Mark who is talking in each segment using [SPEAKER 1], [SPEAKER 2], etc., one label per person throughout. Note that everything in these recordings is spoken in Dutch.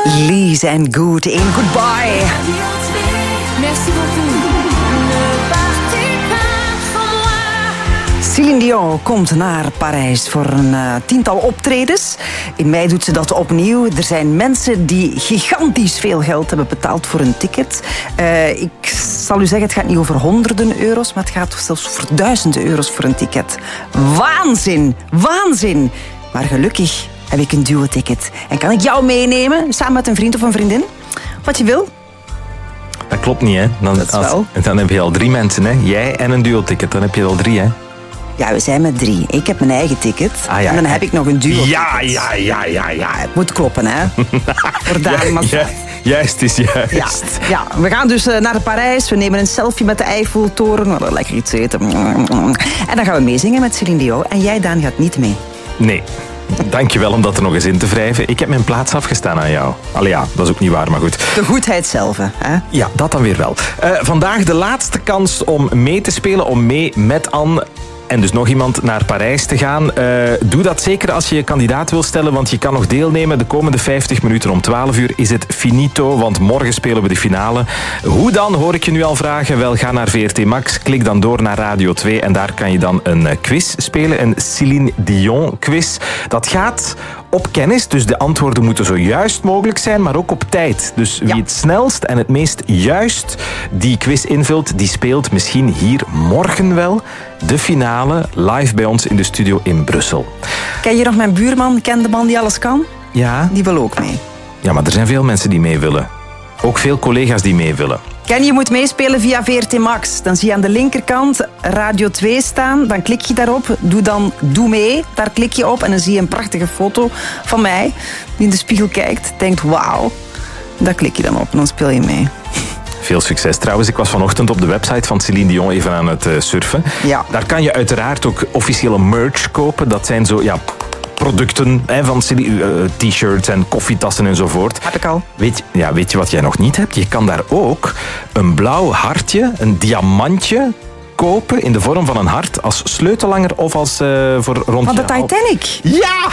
[SPEAKER 1] Lise and Good in Goodbye.
[SPEAKER 2] Merci beaucoup.
[SPEAKER 1] Céline Dion komt naar Parijs voor een tiental optredens. In mei doet ze dat opnieuw. Er zijn mensen die gigantisch veel geld hebben betaald voor een ticket. Ik zal u zeggen, het gaat niet over honderden euro's, maar het gaat zelfs over duizenden euro's voor een ticket. Waanzin, waanzin. Maar gelukkig heb ik een duo-ticket. En kan ik jou meenemen, samen met een vriend of een vriendin? Wat je wil.
[SPEAKER 3] Dat klopt niet, hè? Dan heb je al 3 mensen, hè? Jij en een duo-ticket, dan heb je al 3, hè?
[SPEAKER 1] Ja, we zijn met 3. Ik heb mijn eigen ticket. En dan heb ik nog een duo.
[SPEAKER 3] Ja.
[SPEAKER 1] Het moet kloppen, hè? Voor Daan, maar...
[SPEAKER 3] Juist is juist.
[SPEAKER 1] Ja, we gaan dus naar Parijs. We nemen een selfie met de Eiffeltoren. We gaan lekker iets eten. En dan gaan we meezingen met Céline Dion. En jij, Daan, gaat niet mee.
[SPEAKER 3] Nee. Dankjewel om dat er nog eens in te wrijven. Ik heb mijn plaats afgestaan aan jou. Allee ja, dat is ook niet waar, maar goed.
[SPEAKER 1] De goedheid zelf, hè?
[SPEAKER 3] Ja, dat dan weer wel. Vandaag de laatste kans om mee te spelen, om mee met Anne en dus nog iemand naar Parijs te gaan. Doe dat zeker als je je kandidaat wil stellen, want je kan nog deelnemen. De komende 50 minuten om 12 uur is het finito, want morgen spelen we de finale. Hoe dan, hoor ik je nu al vragen? Wel, ga naar VRT Max, klik dan door naar Radio 2 en daar kan je dan een quiz spelen, een Céline Dion quiz. Dat gaat op kennis, dus de antwoorden moeten zo juist mogelijk zijn, maar ook op tijd. Dus wie het snelst en het meest juist die quiz invult, die speelt misschien hier morgen wel de finale live bij ons in de studio in Brussel.
[SPEAKER 1] Ken je nog mijn buurman, ken de man die alles kan?
[SPEAKER 3] Ja.
[SPEAKER 1] Die wil ook mee.
[SPEAKER 3] Ja, maar er zijn veel mensen die mee willen. Ook veel collega's die mee willen.
[SPEAKER 1] Ken, je moet meespelen via VRT Max. Dan zie je aan de linkerkant Radio 2 staan. Dan klik je daarop. Doe mee. Daar klik je op. En dan zie je een prachtige foto van mij die in de spiegel kijkt. Denkt, wauw. Daar klik je dan op en dan speel je mee.
[SPEAKER 3] Veel succes. Trouwens, ik was vanochtend op de website van Céline Dion even aan het surfen.
[SPEAKER 1] Ja.
[SPEAKER 3] Daar kan je uiteraard ook officiële merch kopen. Dat zijn zo, producten van t-shirts en koffietassen enzovoort.
[SPEAKER 1] Heb ik al.
[SPEAKER 3] Weet je wat jij nog niet hebt? Je kan daar ook een blauw hartje, een diamantje kopen in de vorm van een hart als sleutellanger of als voor rond.
[SPEAKER 1] Van de Titanic.
[SPEAKER 3] Ja!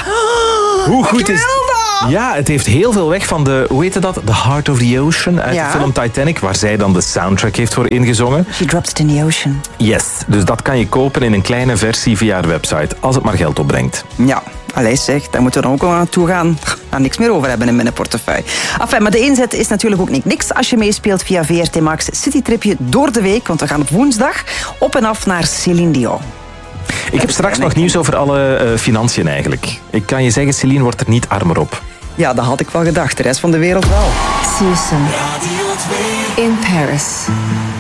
[SPEAKER 3] Hoe goed is
[SPEAKER 1] dat?
[SPEAKER 3] Ja, het heeft heel veel weg van de, hoe heette dat? The Heart of the Ocean uit de film Titanic, waar zij dan de soundtrack heeft voor ingezongen.
[SPEAKER 1] She drops it in the ocean.
[SPEAKER 3] Yes, dus dat kan je kopen in een kleine versie via haar website, als het maar geld opbrengt.
[SPEAKER 1] Ja. Allee zeg, daar moeten we dan ook wel naartoe gaan. Daar niks meer over hebben in mijn portefeuille. Enfin, maar de inzet is natuurlijk ook niks als je meespeelt via VRT Max Citytripje door de week, want we gaan op woensdag op en af naar Céline Dion.
[SPEAKER 3] Ik heb straks nog nieuws over alle financiën eigenlijk. Ik kan je zeggen, Céline wordt er niet armer op.
[SPEAKER 1] Ja, dat had ik wel gedacht. De rest van de wereld wel.
[SPEAKER 2] Susan in Paris.